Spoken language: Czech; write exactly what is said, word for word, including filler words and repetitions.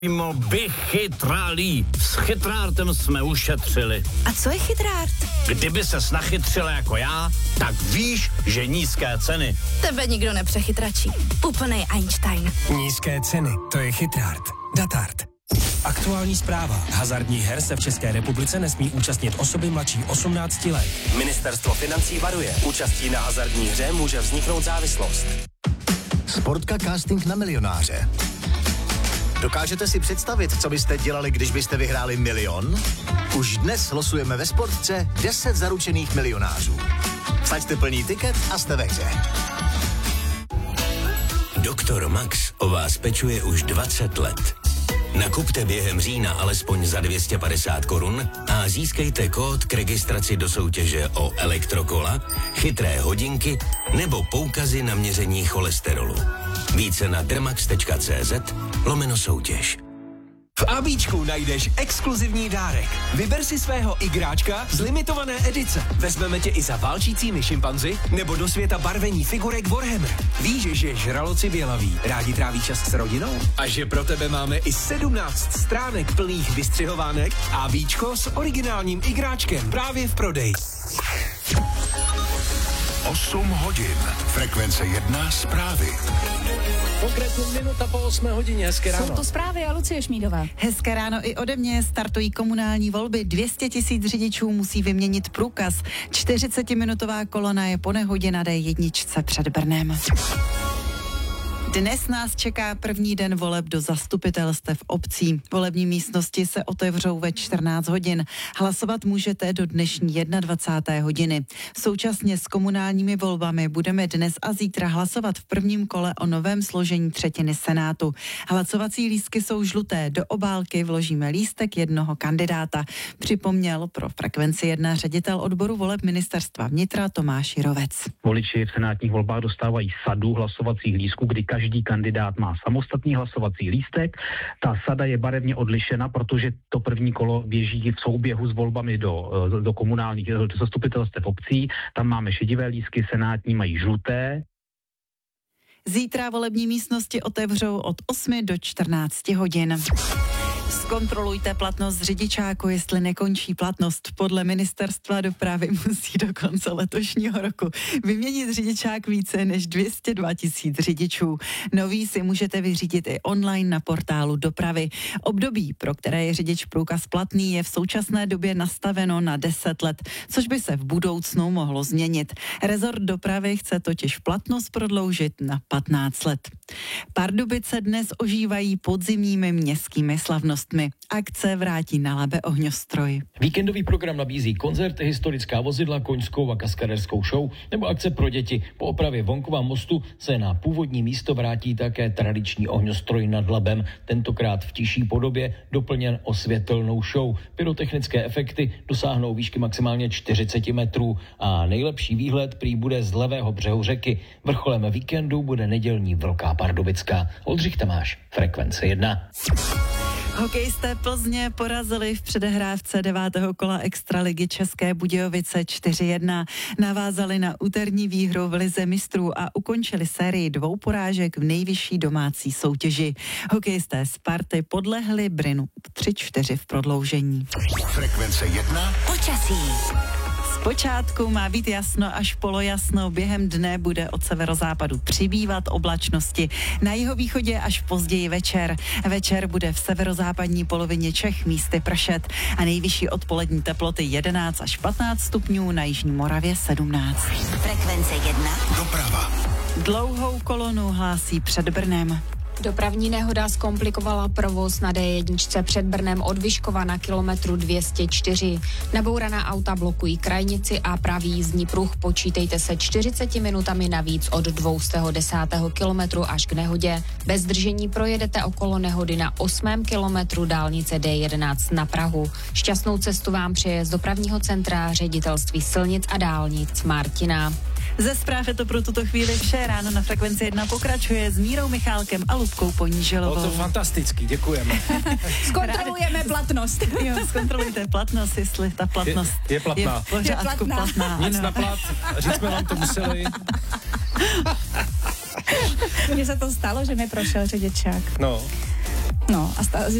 Mimo vychytralý. S chytrártem jsme ušetřili. A co je chytrárt? Kdyby ses nachytřila jako já, tak víš, že nízké ceny. Tebe nikdo nepřechytračí. Úplnej Einstein. Nízké ceny, to je chytrárt. Datart. Aktuální zpráva. Hazardních her se v České republice nesmí účastnit osoby mladší osmnácti let. Ministerstvo financí varuje. Účastí na hazardní hře může vzniknout závislost. Sportka casting na milionáře. Dokážete si představit, co byste dělali, když byste vyhráli milion? Už dnes losujeme ve Sportce deset zaručených milionářů. Vsaďte plný tiket a jste ve hře. Doktor Max o vás pečuje už dvacet let. Nakupte během října alespoň za dvě stě padesát korun a získejte kód k registraci do soutěže o elektrokola, chytré hodinky nebo poukazy na měření cholesterolu. Více na dermax.cz lomeno soutěž. V ABčku najdeš exkluzivní dárek. Vyber si svého igráčka z limitované edice. Vezmeme tě i za válčícími šimpanzi nebo do světa barvení figurek Warhammer. Víš, že žraloci bělaví rádi tráví čas s rodinou? A že pro tebe máme i sedmnáct stránek plných vystřihovánek. ABčko s originálním igráčkem právě v prodeji. osm hodin. Frekvence jedna zprávy. Konkrétně minuta po osmé hodině. Hezké ráno. Jsou to zprávy a Lucie Šmídová. Hezké ráno i ode mě. Startují komunální volby. dvě stě tisíc řidičů musí vyměnit průkaz. čtyřicetiminutová kolona je po nehodě na dé jedna před Brnem. Dnes nás čeká první den voleb do zastupitelstev obcí. Volební místnosti se otevřou ve čtrnáct hodin. Hlasovat můžete do dnešní dvacáté jedné hodiny. Současně s komunálními volbami budeme dnes a zítra hlasovat v prvním kole o novém složení třetiny Senátu. Hlasovací lístky jsou žluté. Do obálky vložíme lístek jednoho kandidáta. Připomněl pro Frekvenci jedna ředitel odboru voleb ministerstva vnitra Tomáš Jirovec. Voliči v senátních volbách dostávají sadu hlasovacích lístků, kdy každý kandidát má samostatný hlasovací lístek. Ta sada je barevně odlišena, protože to první kolo běží v souběhu s volbami do, do komunálních do zastupitelstev obcí. Tam máme šedivé lístky, senátní mají žluté. Zítra volební místnosti otevřou od osmi do čtrnácti hodin. Zkontrolujte platnost řidičáku, jestli nekončí platnost. Podle ministerstva dopravy musí do konce letošního roku vyměnit řidičák více než dvě stě dva tisíc řidičů. Nový si můžete vyřídit i online na portálu dopravy. Období, pro které je řidič průkaz platný, je v současné době nastaveno na deset let, což by se v budoucnu mohlo změnit. Rezort dopravy chce totiž platnost prodloužit na patnáct let. Pardubice dnes ožívají podzimními městskými slavnostmi. Akce Vrátí na Labe ohňostroj. Víkendový program nabízí koncerty, historická vozidla, koňskou a kaskaderskou show nebo akce pro děti. Po opravě Vonkova mostu se na původní místo vrátí také tradiční ohňostroj nad Labem, tentokrát v tižší podobě, doplněn o světelnou show. Pyrotechnické efekty dosáhnou výšky maximálně čtyřicet metrů a nejlepší výhled prý bude z levého břehu řeky. Vrcholem víkendu bude nedělní Velká Pardubická. Oldřich Tamáš, Frekvence jedna. Hokejisté Plzně porazili v předehrávce devátého kola extraligy České Budějovice čtyři jedna. Navázali na úterní výhru v lize mistrů a ukončili sérii dvou porážek v nejvyšší domácí soutěži. Hokejisté Sparty podlehli Brynu tři čtyři v prodloužení. Frekvence jedna. Počasí. Zpočátku má být jasno až polojasno, během dne bude od severozápadu přibývat oblačnosti. Na jihovýchodě až později večer. Večer bude v severozápadní polovině Čech místy pršet a nejvyšší odpolední teploty jedenáct až patnáct stupňů, na jižní Moravě sedmnáct. Frekvence jedna. Doprava. Dlouhou kolonu hlásí před Brnem. Dopravní nehoda zkomplikovala provoz na dé jedna před Brnem od Vyškova na kilometru dvě stě čtyři. Nabouraná auta blokují krajnici a pravý jízdní pruh. Počítejte se čtyřiceti minutami navíc od dvouset desátého kilometru až k nehodě. Bez zdržení projedete okolo nehody na osmém kilometru dálnice dé jedenáct na Prahu. Šťastnou cestu vám přeje z dopravního centra Ředitelství silnic a dálnic Martina. Ze zpráv je to pro tuto chvíli vše. Ráno na Frekvenci jedna pokračuje s Mírou Michálkem a Lubkou Poníželovou. Bylo to fantastický, děkujeme. Zkontrolujeme platnost. Jo, zkontrolujte platnost, jestli ta platnost je, je platná. Je v pořádku je platná. platná. Nic ano. na plat, říct jsme vám to museli. Mně se to stalo, že mi prošel řidičák. No. No a sta-